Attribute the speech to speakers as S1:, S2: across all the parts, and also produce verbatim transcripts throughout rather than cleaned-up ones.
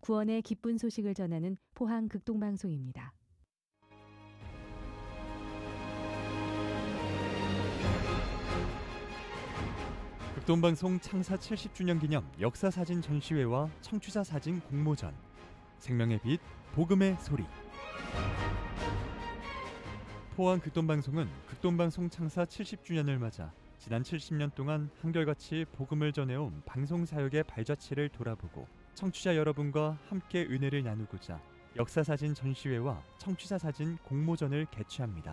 S1: 구원의 기쁜 소식을 전하는 포항 극동방송입니다.
S2: 극동방송 창사 칠십 주년 기념 역사사진 전시회와 청취자 사진 공모전, 생명의 빛, 복음의 소리. 포항 극동방송은 극동방송 창사 칠십 주년을 맞아 지난 칠십 년 동안 한결같이 복음을 전해온 방송사역의 발자취를 돌아보고 청취자 여러분과 함께 은혜를 나누고자 역사사진 전시회와 청취자사진 공모전을 개최합니다.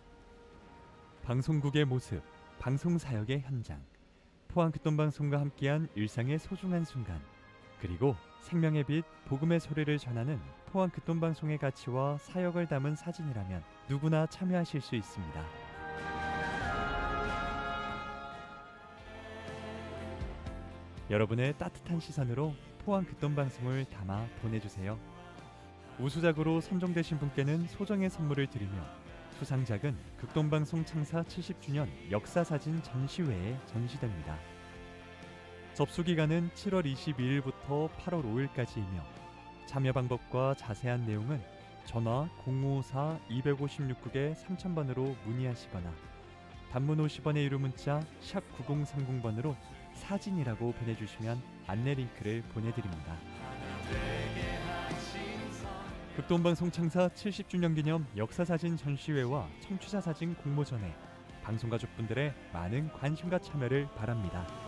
S2: 방송국의 모습, 방송사역의 현장, 포항 극동방송과 함께한 일상의 소중한 순간, 그리고 생명의 빛, 복음의 소리를 전하는 포항 극동방송의 가치와 사역을 담은 사진이라면 누구나 참여하실 수 있습니다. 여러분의 따뜻한 시선으로 포항 극동방송을 담아 보내주세요. 우수작으로 선정되신 분께는 소정의 선물을 드리며 수상작은 극동방송 창사 칠십 주년 역사사진 전시회에 전시됩니다. 접수기간은 칠월 이십이일부터 팔월 오일까지이며 참여 방법과 자세한 내용은 전화 공오사 이오육 구 삼천 번으로 문의하시거나 단문 오십 원의 유료 문자 샵 구공삼공 번으로 사진이라고 보내주시면 안내 링크를 보내드립니다. 극동방송 창사 칠십 주년 기념 역사사진 전시회와 청취자사진 공모전에 방송가족분들의 많은 관심과 참여를 바랍니다.